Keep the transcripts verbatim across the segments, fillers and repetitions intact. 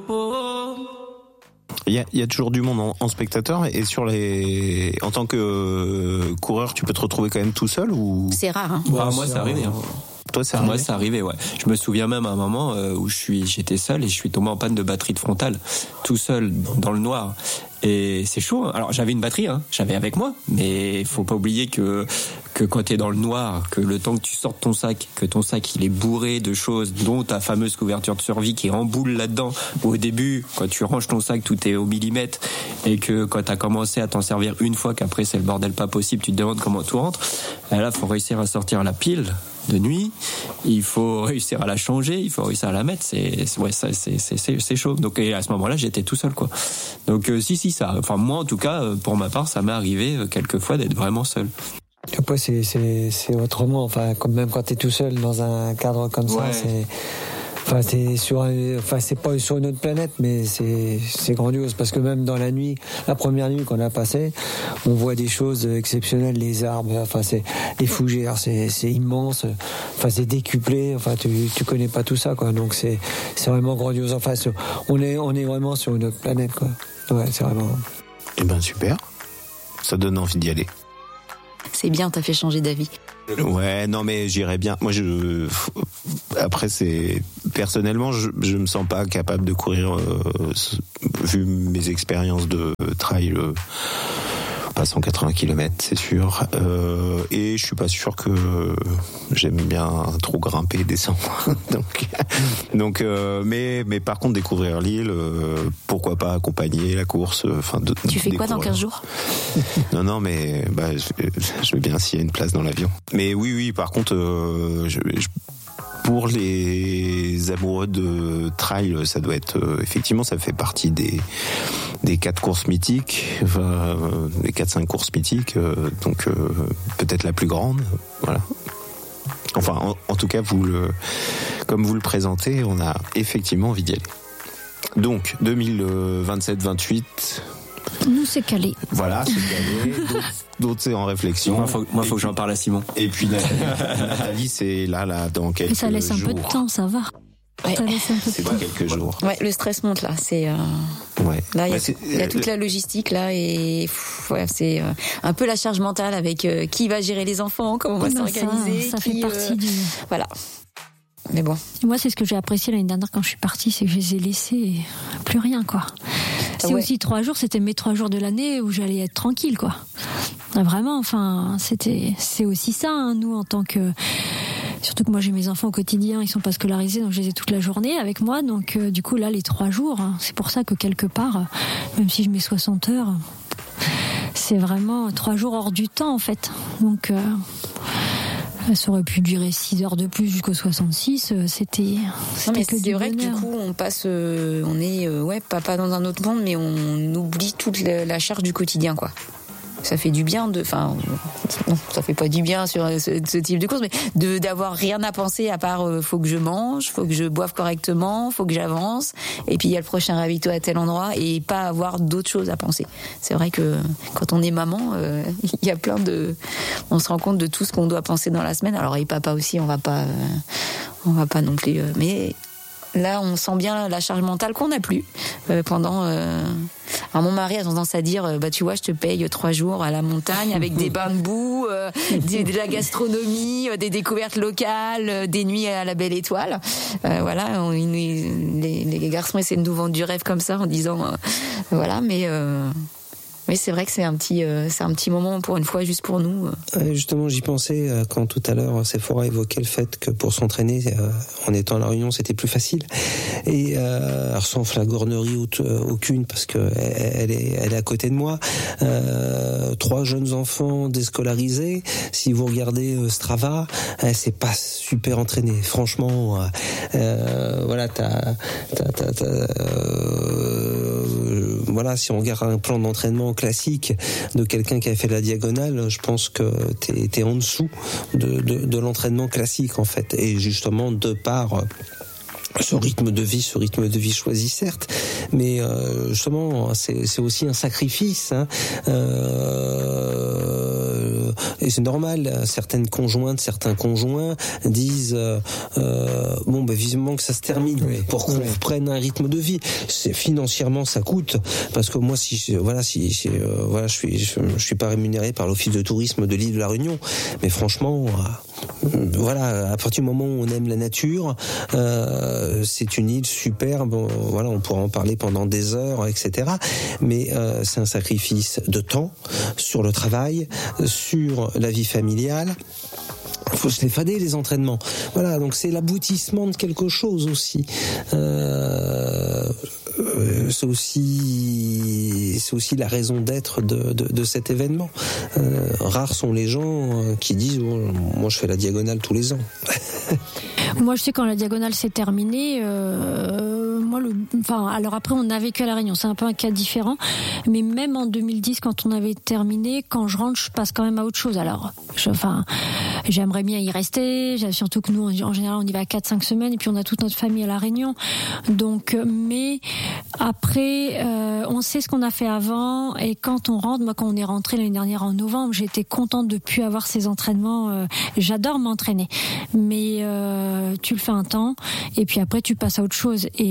Il y a, il y a toujours du monde en, en spectateur et sur les, en tant que euh, coureur, tu peux te retrouver quand même tout seul ou? C'est rare, hein. Ah, moi, c'est arrivé, hein. Toi, c'est ah, arrivé. Moi, c'est arrivé, ouais. Je me souviens même à un moment euh, où je suis, j'étais seul et je suis tombé en panne de batterie de frontale, tout seul dans le noir. Et c'est chaud, hein. Alors j'avais une batterie, hein, j'avais avec moi, mais faut pas oublier que que quand t'es dans le noir, que le temps que tu sortes ton sac, que ton sac il est bourré de choses, dont ta fameuse couverture de survie qui est en boule là-dedans. Au début, quand tu ranges ton sac, tout est au millimètre, et que quand t'as commencé à t'en servir une fois, qu'après c'est le bordel pas possible, tu te demandes comment tout rentre. Et là, faut réussir à sortir la pile de nuit, il faut réussir à la changer, il faut réussir à la mettre, c'est ouais, ça, c'est c'est c'est c'est chaud. Donc et à ce moment-là, j'étais tout seul, quoi. Donc euh, si si ça, enfin moi en tout cas, pour ma part, ça m'est arrivé euh, quelques fois d'être vraiment seul. Après c'est c'est c'est autrement, enfin comme même quand t'es tout seul dans un cadre comme ça, ouais. c'est Enfin, c'est sur, enfin, c'est pas sur une autre planète, mais c'est, c'est grandiose parce que même dans la nuit, la première nuit qu'on a passée, on voit des choses exceptionnelles, les arbres, enfin, c'est, les fougères, c'est, c'est immense, enfin, c'est décuplé, enfin, tu, tu connais pas tout ça, quoi. Donc, c'est, c'est vraiment grandiose. Enfin, c'est, on est, on est vraiment sur une autre planète, quoi. Ouais, c'est vraiment. Eh ben, super. Ça donne envie d'y aller. C'est bien, t'as fait changer d'avis. Ouais, non mais j'irais bien. Moi, je après c'est personnellement, je je me sens pas capable de courir euh, vu mes expériences de trail. Euh, pas cent quatre-vingts kilomètres, c'est sûr. Euh, et je suis pas sûr que j'aime bien trop grimper et descendre. donc, donc, euh, mais, mais par contre, découvrir l'île, euh, pourquoi pas accompagner la course. Enfin, de, tu fais découvrir. Quoi dans quinze jours? Non, non, mais bah, je, je veux bien s'il y a une place dans l'avion. Mais oui, oui. Par contre, euh, je, je pour les amoureux de trail, ça doit être euh, effectivement, ça fait partie des des quatre courses mythiques, enfin, euh, des quatre cinq courses mythiques, euh, donc euh, peut-être la plus grande, voilà. Enfin, en, en tout cas, vous le, comme vous le présentez, on a effectivement envie d'y aller. Donc deux mille vingt-sept vingt-huit. Nous, c'est calé. Voilà, c'est calé. D'autres, d'autres c'est en réflexion. Moi, faut, moi, faut que j'en parle à Simon. Et puis Nathalie, c'est là, là, dans quelques jours. Mais ça laisse un jours. peu de temps, ça va. Ouais. Ça laisse un peu C'est de dans temps. quelques jours. Ouais, le stress monte là. C'est euh... ouais. Là, il y, bah, y a toute la logistique là et pff, ouais, c'est euh, un peu la charge mentale avec euh, qui va gérer les enfants, comment on va Ben, s'organiser. Ça, ça qui, fait partie euh... du. Voilà. Mais bon. Moi, c'est ce que j'ai apprécié l'année dernière quand je suis partie, c'est que je les ai laissés plus rien, quoi. C'est ouais. aussi trois jours, c'était mes trois jours de l'année où j'allais être tranquille, quoi. Vraiment, enfin, c'était, c'est aussi ça, hein, nous, en tant que. Surtout que moi, j'ai mes enfants au quotidien, ils sont pas scolarisés, donc je les ai toute la journée avec moi. Donc, euh, du coup, là, les trois jours, hein, c'est pour ça que quelque part, euh, même si je mets soixante heures, c'est vraiment trois jours hors du temps, en fait. Donc. Euh, Ça aurait pu durer six heures de plus jusqu'au soixante-six. C'était, c'était non, mais que c'est du vrai bonheur. que du coup, on passe, euh, on est, euh, ouais, pas, pas dans un autre monde, mais on oublie toute la, la charge du quotidien, quoi. Ça fait du bien de, enfin, non, ça fait pas du bien sur ce, ce type de course, mais de d'avoir rien à penser à part euh, faut que je mange, faut que je boive correctement, faut que j'avance, et puis il y a le prochain ravito à tel endroit, et pas avoir d'autres choses à penser. C'est vrai que quand on est maman, euh, il y a plein de, on se rend compte de tout ce qu'on doit penser dans la semaine. Alors et papa aussi, on va pas, euh, on va pas non plus, euh, mais là, on sent bien la charge mentale qu'on n'a plus euh, pendant. Euh... Alors mon mari a tendance à dire, euh, bah tu vois, je te paye trois jours à la montagne avec des bains de boue, euh, de la gastronomie, euh, des découvertes locales, euh, des nuits à la belle étoile. Euh, voilà, on, les, les garçons essaient de nous vendre du rêve comme ça en disant, euh, voilà, mais. Euh... Oui, c'est vrai que c'est un petit, euh, c'est un petit moment pour une fois juste pour nous. Euh, justement, j'y pensais euh, quand tout à l'heure Sephora évoquait le fait que pour s'entraîner euh, en étant à la Réunion, c'était plus facile. Et euh, sans flagornerie aucune, parce que elle est, elle est à côté de moi. Euh, trois jeunes enfants déscolarisés. Si vous regardez euh, Strava, euh, c'est pas super entraîné. Franchement, euh, euh, voilà, t'as, t'as, t'as, t'as euh, voilà, si on regarde un plan d'entraînement classique de quelqu'un qui a fait la diagonale, je pense que t'es, t'es en dessous de, de, de l'entraînement classique en fait. Et justement, de par ce rythme de vie, ce rythme de vie choisi certes, mais euh, justement c'est, c'est aussi un sacrifice. Hein. Euh, et c'est normal, certaines conjointes, certains conjoints disent euh, euh, bon ben vivement que ça se termine oui. pour qu'on oui. reprenne un rythme de vie. C'est financièrement ça coûte parce que moi si je, voilà si, si euh, voilà je suis je, je suis pas rémunéré par l'office de tourisme de l'île de la Réunion, mais franchement euh, voilà, à partir du moment où on aime la nature, euh, c'est une île superbe. Voilà, on pourra en parler pendant des heures, et cetera. Mais euh, c'est un sacrifice de temps sur le travail, sur la vie familiale. Il faut se les fader, les entraînements. Voilà, donc c'est l'aboutissement de quelque chose aussi. Euh, c'est aussi, c'est aussi la raison d'être de, de, de cet événement. Euh, rares sont les gens qui disent oh, moi je fais la diagonale tous les ans. Moi, je sais quand la diagonale s'est terminée, euh, moi, le, enfin, alors après, on a vécu à La Réunion, c'est un peu un cas différent, mais même en deux mille dix, quand on avait terminé, quand je rentre, je passe quand même à autre chose. Alors, je, enfin, j'aimerais bien y rester, surtout que nous, en général, on y va quatre cinq semaines, et puis on a toute notre famille à La Réunion. Donc, mais après, euh, on sait ce qu'on a fait avant, et quand on rentre, moi, quand on est rentré l'année dernière en novembre, j'étais contente de plus avoir ces entraînements. Euh, j'adore m'entraîner, mais euh, tu le fais un temps et puis après tu passes à autre chose et,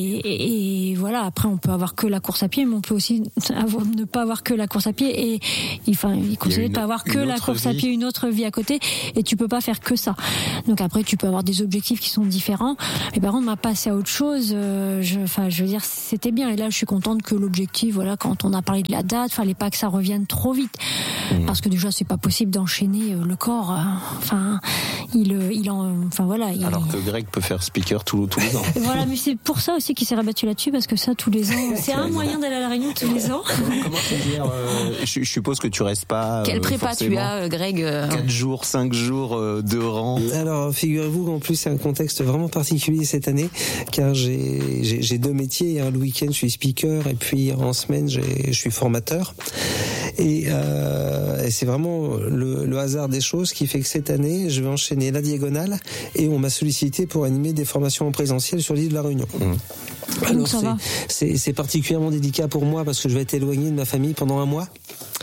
et, et voilà, après on peut avoir que la course à pied, mais on peut aussi avoir, ne pas avoir que la course à pied et enfin il conseille de pas avoir que la course vie. à pied, une autre vie à côté, et tu peux pas faire que ça. Donc après tu peux avoir des objectifs qui sont différents, et par contre m'a passé à autre chose, euh, je, enfin je veux dire c'était bien, et là je suis contente que l'objectif, voilà, quand on a parlé de la date, fallait pas que ça revienne trop vite mmh. parce que déjà c'est pas possible d'enchaîner le corps, hein. Enfin il il en enfin voilà il, alors que Greg peut faire speaker tous tous les ans. Voilà, mais c'est pour ça aussi qu'il s'est rabattu là-dessus, parce que ça tous les ans c'est un moyen d'aller à La Réunion tous les ans. Comment te dire euh, je, je suppose que tu restes pas quelle prépa tu as Greg? Quatre jours, cinq jours euh, de rang. Alors figurez-vous qu'en plus c'est un contexte vraiment particulier cette année, car j'ai j'ai, j'ai deux métiers, hein. Le week-end je suis speaker et puis en semaine j'ai, je suis formateur, et, euh, et c'est vraiment le, le hasard des choses qui fait que cette année je vais enchaîner la diagonale et on m'a sollicité pour animer des formations en présentiel sur l'île de la Réunion. Mmh. Alors c'est, c'est, c'est particulièrement délicat pour moi parce que je vais être éloigné de ma famille pendant un mois.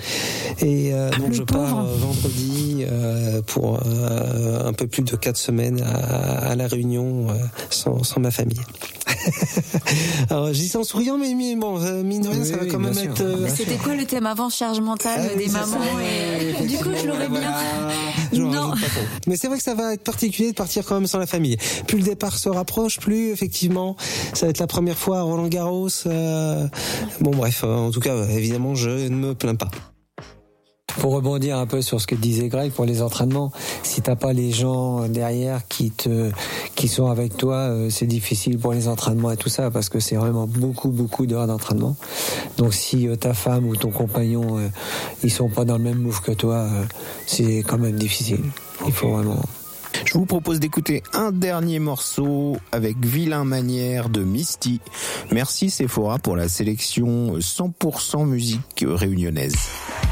Et euh, donc le je pauvre. pars euh, vendredi euh, pour euh, un peu plus de quatre semaines à, à La Réunion euh, sans, sans ma famille. Alors je dis ça en souriant, mais, mais bon, euh, mine de rien, oui, ça va quand même être. Euh, C'était quoi le thème avant, charge mentale ah, des oui, mamans et... Du coup, je l'aurais bien. Je non. Mais c'est vrai que ça va être particulier de partir quand même sans la famille. Plus le départ se rapproche, plus effectivement, ça va être la première fois à Roland Garros. Euh... Bon bref, euh, en tout cas, évidemment, je ne me plains pas. Pour rebondir un peu sur ce que disait Greg pour les entraînements, si t'as pas les gens derrière qui te, qui sont avec toi, c'est difficile pour les entraînements et tout ça, parce que c'est vraiment beaucoup, beaucoup d'heures d'entraînement. Donc si ta femme ou ton compagnon, ils sont pas dans le même move que toi, c'est quand même difficile. Il faut vraiment... Je vous propose d'écouter un dernier morceau avec Vilain Manière de Misty. Merci Sephora pour la sélection cent pour cent musique réunionnaise.